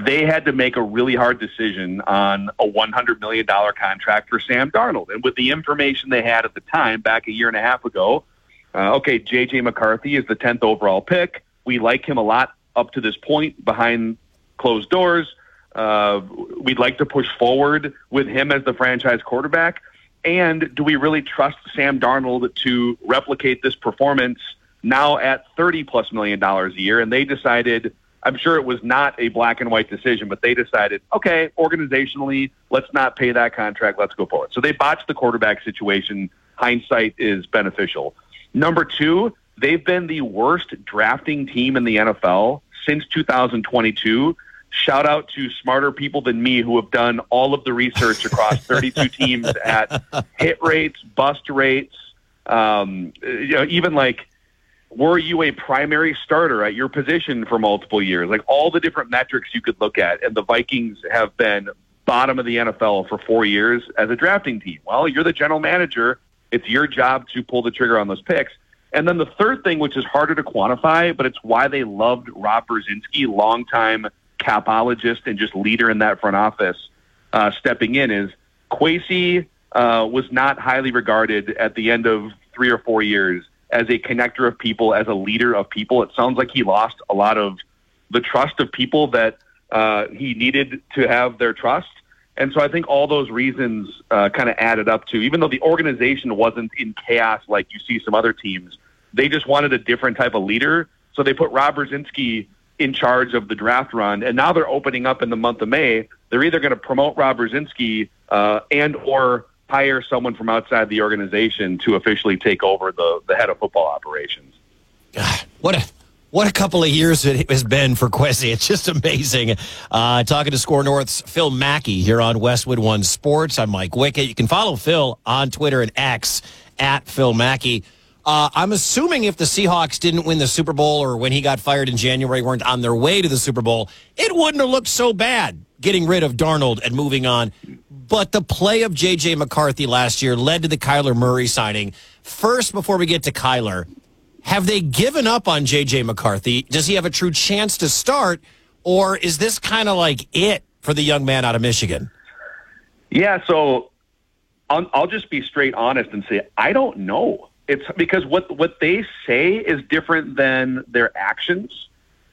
they had to make a really hard decision on a $100 million contract for Sam Darnold. And with the information they had at the time, back a year and a half ago, J.J. McCarthy is the 10th overall pick. We like him a lot up to this point behind closed doors. We'd like to push forward with him as the franchise quarterback. And do we really trust Sam Darnold to replicate this performance now at $30+ million a year? And they decided, I'm sure it was not a black and white decision, but they decided, okay, organizationally, let's not pay that contract. Let's go forward. So they botched the quarterback situation. Hindsight is beneficial. Number two, they've been the worst drafting team in the NFL since 2022. Shout out to smarter people than me who have done all of the research across 32 teams at hit rates, bust rates, even like, were you a primary starter at your position for multiple years? Like all the different metrics you could look at, and the Vikings have been bottom of the NFL for 4 years as a drafting team. Well, you're the general manager. It's your job to pull the trigger on those picks. And then the third thing, which is harder to quantify, but it's why they loved Rob Brzezinski, longtime capologist and just leader in that front office, stepping in, is Kwesi was not highly regarded at the end of 3 or 4 years as a connector of people, as a leader of people. It sounds like he lost a lot of the trust of people that he needed to have their trust. And so I think all those reasons kind of added up to, even though the organization wasn't in chaos like you see some other teams, they just wanted a different type of leader. So they put Rob Brzezinski in charge of the draft run, and now they're opening up in the month of May. They're either going to promote Rob Brzezinski and or hire someone from outside the organization to officially take over the head of football operations. God, what a couple of years it has been for Kwesi. It's just amazing. Talking to Score North's Phil Mackey here on Westwood One Sports. I'm Mike Wickett. You can follow Phil on Twitter and X at Phil Mackey. I'm assuming if the Seahawks didn't win the Super Bowl, or when he got fired in January weren't on their way to the Super Bowl, it wouldn't have looked so bad getting rid of Darnold and moving on. But the play of J.J. McCarthy last year led to the Kyler Murray signing. First, before we get to Kyler, have they given up on J.J. McCarthy? Does he have a true chance to start, or is this kind of like it for the young man out of Michigan? Yeah, so I'll just be straight honest and say I don't know. It's because what they say is different than their actions.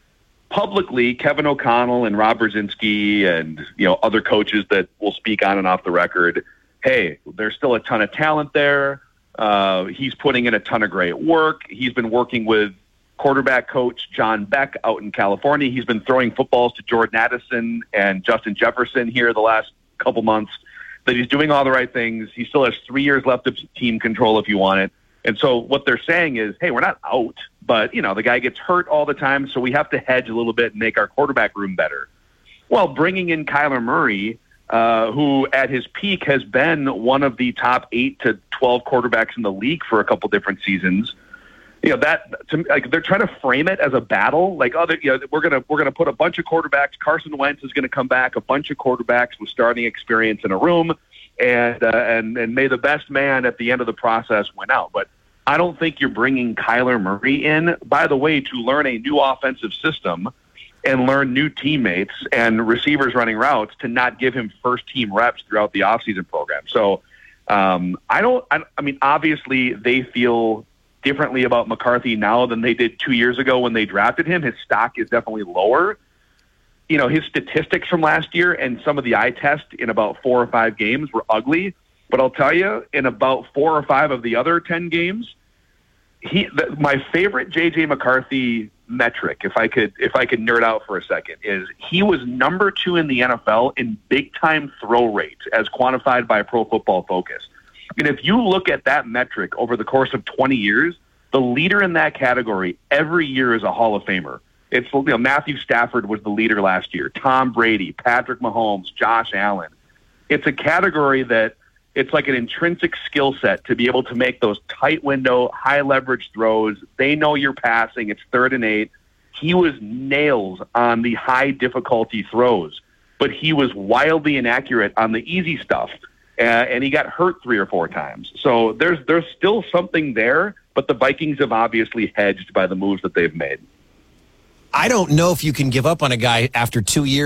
Publicly, Kevin O'Connell and Rob Brzezinski and other coaches that will speak on and off the record, hey, there's still a ton of talent there. He's putting in a ton of great work. He's been working with quarterback coach John Beck out in California. He's been throwing footballs to Jordan Addison and Justin Jefferson here the last couple months. That he's doing all the right things. He still has 3 years left of team control if you want it. And so what they're saying is, hey, we're not out, but, the guy gets hurt all the time, so we have to hedge a little bit and make our quarterback room better. Well, bringing in Kyler Murray, who at his peak has been one of the top 8 to 12 quarterbacks in the league for a couple different seasons, they're trying to frame it as a battle. Like, we're gonna put a bunch of quarterbacks. Carson Wentz is going to come back, a bunch of quarterbacks with starting experience in a room, and may the best man at the end of the process win out. But I don't think you're bringing Kyler Murray in, by the way, to learn a new offensive system and learn new teammates and receivers running routes to not give him first-team reps throughout the offseason program. So obviously they feel differently about McCarthy now than they did 2 years ago when they drafted him. His stock is definitely lower. His statistics from last year and some of the eye test in about 4 or 5 games were ugly. But I'll tell you, in about 4 or 5 of the other 10 games, my favorite J.J. McCarthy metric, if I could nerd out for a second, is he was number 2 in the NFL in big-time throw rate as quantified by Pro Football Focus. And if you look at that metric over the course of 20 years, the leader in that category every year is a Hall of Famer. It's Matthew Stafford was the leader last year, Tom Brady, Patrick Mahomes, Josh Allen. It's a category that it's like an intrinsic skill set to be able to make those tight window, high leverage throws. They know you're passing. It's 3rd and 8. He was nails on the high difficulty throws, but he was wildly inaccurate on the easy stuff. And he got hurt 3 or 4 times. So there's still something there, but the Vikings have obviously hedged by the moves that they've made. I don't know if you can give up on a guy after 2 years.